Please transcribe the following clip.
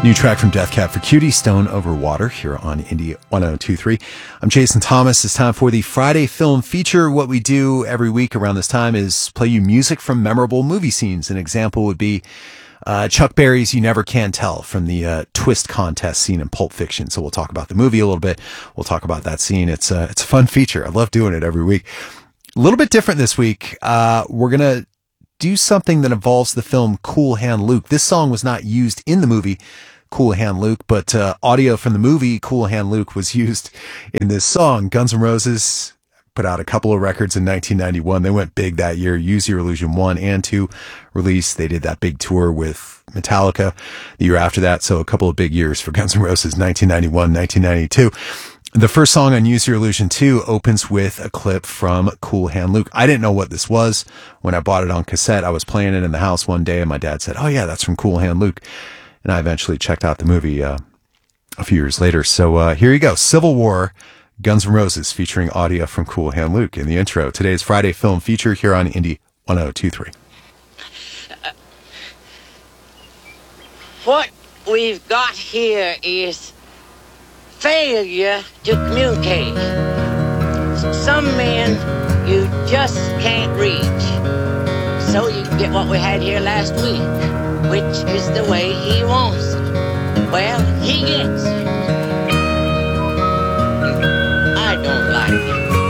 New track from Death Cab for Cutie, Stone Over Water, here on Indie 1023. I'm Jason Thomas. It's time for the Friday Film Feature. What we do every week around this time is play you music from memorable movie scenes. An example would be Chuck Berry's You Never Can Tell from the twist contest scene in Pulp Fiction. So we'll talk about the movie a little bit. We'll talk about that scene. It's a fun feature. I love doing it every week. A little bit different this week. We're going to do something that involves the film Cool Hand Luke. This song was not used in the movie Cool Hand Luke, but audio from the movie Cool Hand Luke was used in this song. Guns N' Roses put out a couple of records in 1991. They went big that year. Use Your Illusion 1 and 2 released. They did that big tour with Metallica the year after that. So a couple of big years for Guns N' Roses, 1991, 1992. The first song on Use Your Illusion 2 opens with a clip from Cool Hand Luke. I didn't know what this was when I bought it on cassette. I was playing it in the house one day and my dad said, "Oh yeah, that's from Cool Hand Luke." And I eventually checked out the movie a few years later. So here you go. Civil War, Guns N' Roses featuring audio from Cool Hand Luke in the intro. Today's Friday Film Feature here on Indie 1023. What we've got here is failure to communicate. Some men you just can't reach. So you get what we had here last week, which is the way he wants it. Well, he gets it. I don't like it.